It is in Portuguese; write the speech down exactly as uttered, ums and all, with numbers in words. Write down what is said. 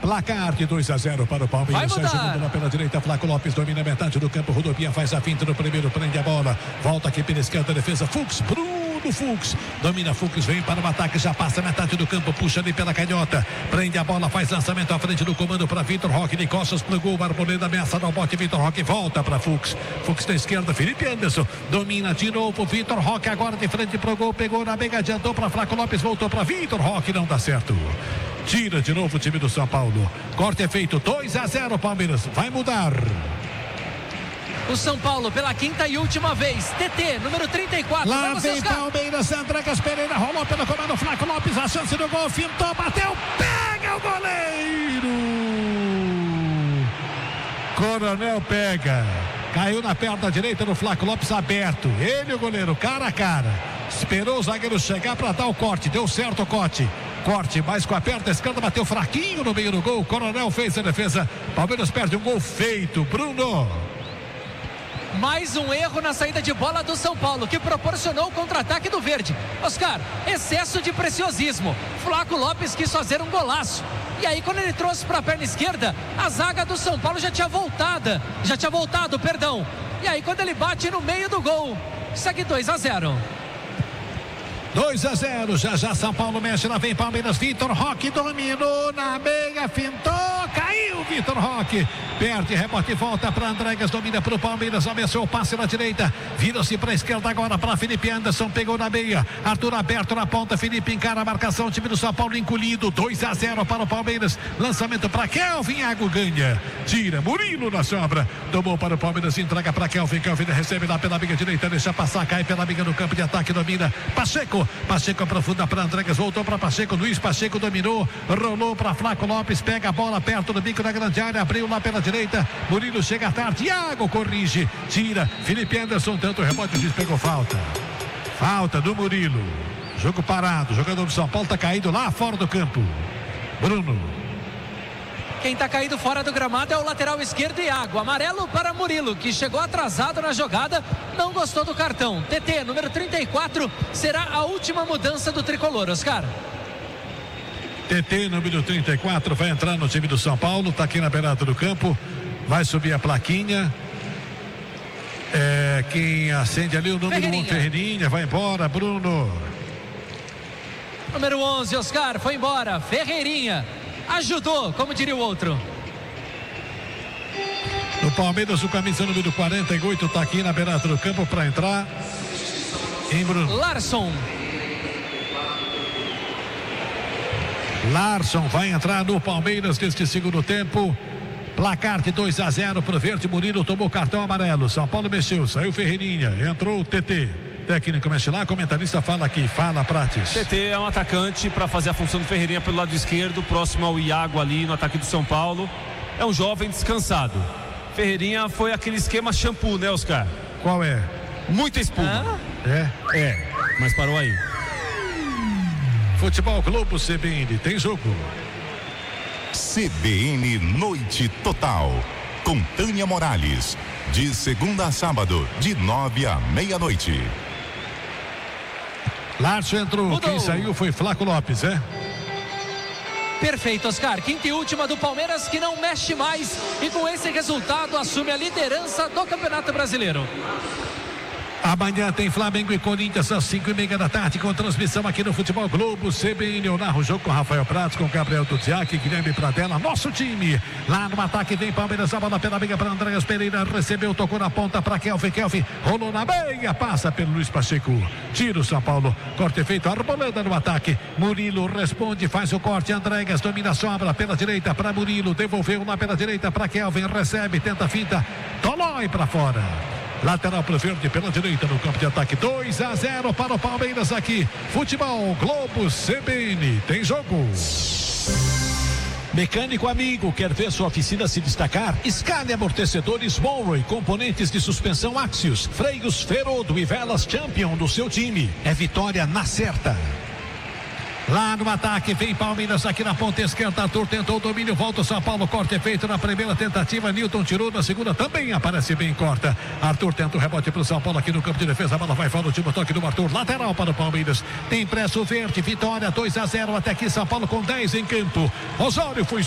Placar de dois a zero para o Palmeiras. Sai jogando lá pela direita, Flaco Lopes domina metade do campo, Rodopia faz a finta no primeiro, prende a bola, volta aqui pela esquerda, defesa, Fux, Bruno Fux, domina Fux, vem para o ataque, já passa metade do campo, puxa ali pela canhota, prende a bola, faz lançamento à frente do comando para Vitor Roque, de costas pro gol, Arboleda ameaça no bote, Vitor Roque volta para Fux, Fux da esquerda, Felipe Anderson, domina de novo, Vitor Roque agora de frente pro gol, pegou na meiga, adiantou para Flaco Lopes, voltou para Vitor Roque, não dá certo. Tira de novo o time do São Paulo. Corte é feito, dois a zero, Palmeiras. Vai mudar. O São Paulo pela quinta e última vez. T T, número trinta e quatro. Lá vem Palmeiras, Andregas Pereira, rolou pelo comando, Flaco Lopes, a chance do gol, fintou, bateu, pega o goleiro. Coronel pega. Caiu na perna direita do Flaco Lopes, aberto. Ele, o goleiro, cara a cara. Esperou o zagueiro chegar para dar o corte. Deu certo o corte. Corte, mas com a perna esquerda, bateu fraquinho no meio do gol. Coronel fez a defesa. Palmeiras perde um gol feito. Bruno. Mais um erro na saída de bola do São Paulo, que proporcionou o contra-ataque do Verde. Oscar, excesso de preciosismo. Flaco Lopes quis fazer um golaço. E aí, quando ele trouxe para a perna esquerda, a zaga do São Paulo já tinha voltado. Já tinha voltado, perdão. E aí, quando ele bate no meio do gol, segue dois a zero. dois a zero, já já São Paulo mexe, lá vem Palmeiras, Vitor Roque dominou na meia, fintou, caiu Vitor Roque, perde, rebote e volta para Andregas, domina para o Palmeiras, ameaçou o passe na direita, vira-se para a esquerda agora para Felipe Anderson, pegou na meia, Arthur aberto na ponta, Felipe encara a marcação, time do São Paulo encolhido, dois a zero para o Palmeiras, lançamento para Kelvin, Iago ganha, tira, Murilo na sobra, tomou para o Palmeiras, entrega para Kelvin, Kelvin recebe lá pela meia direita, deixa passar, cai pela meia no campo de ataque, domina, Pacheco, Pacheco aprofunda para Andregas, voltou para Pacheco, Luiz Pacheco dominou, rolou para Flaco Lopes, pega a bola perto do bico da grande área, abriu lá pela direita, Murilo chega tarde, Iago corrige, tira, Felipe Anderson, tanto rebote, diz, pegou falta, falta do Murilo, jogo parado, jogador do São Paulo está caído lá fora do campo, Bruno. Quem está caído fora do gramado é o lateral esquerdo, Iago. Amarelo para Murilo, que chegou atrasado na jogada, não gostou do cartão. T T, número trinta e quatro, será a última mudança do tricolor, Oscar. T T, número trinta e quatro, vai entrar no time do São Paulo, está aqui na beirada do campo, vai subir a plaquinha. É, quem acende ali o número um, Ferreirinha, vai embora, Bruno. Número onze, Oscar, foi embora, Ferreirinha. Ajudou, como diria o outro. No Palmeiras, o camisa número quarenta e oito está aqui na beirada do campo para entrar. Em Bruno. Larson. Larson vai entrar no Palmeiras neste segundo tempo. Placar de dois a zero para o Verde. Murilo tomou cartão amarelo. São Paulo mexeu, saiu Ferreirinha, entrou o T T. Técnico mexe lá, comentarista fala aqui, fala Prates. T T é um atacante para fazer a função do Ferreirinha pelo lado esquerdo, próximo ao Iago ali no ataque do São Paulo. É um jovem descansado. Ferreirinha foi aquele esquema shampoo, né, Oscar? Qual é? Muita espuma. Ah? É? É, mas parou aí. Futebol Globo C B N, tem jogo. C B N Noite Total, com Tânia Morales. De segunda a sábado, de nove à meia-noite. Larson entrou, Mudou. Quem saiu foi Flaco Lopes, é? Perfeito, Oscar. Quinta e última do Palmeiras, que não mexe mais e com esse resultado assume a liderança do Campeonato Brasileiro. Amanhã tem Flamengo e Corinthians às cinco e meia da tarde, com transmissão aqui no Futebol Globo C B N. Eu narro o jogo com Rafael Prates, com Gabriel Tuziak, Guilherme Pradella, nosso time. Lá no ataque vem Palmeiras, a bola pela meia para Andregas Pereira, recebeu, tocou na ponta para Kelvin, Kelvin rolou na meia, passa pelo Luiz Pacheco, tira o São Paulo, corte feito, Arboleda no ataque, Murilo responde, faz o corte, Andregas domina a sobra pela direita para Murilo, devolveu lá pela direita para Kelvin, recebe, tenta a finta, Tolói para fora. Lateral para o Verde pela direita no campo de ataque. dois a zero para o Palmeiras aqui. Futebol Globo C B N. Tem jogo. Mecânico amigo, quer ver sua oficina se destacar? Escale amortecedores Monroe, componentes de suspensão Axios, freios Ferodo e velas Champion do seu time. É vitória na certa. Lá no ataque vem Palmeiras aqui na ponta esquerda, Arthur tentou o domínio, volta o São Paulo, corte feito na primeira tentativa, Newton tirou na segunda, também aparece bem, corta, Arthur tenta o rebote para o São Paulo aqui no campo de defesa, a bola vai fora, o último toque do Arthur, lateral para o Palmeiras, tem pressa o Verde, vitória dois a zero até aqui, São Paulo com dez em campo, Osório foi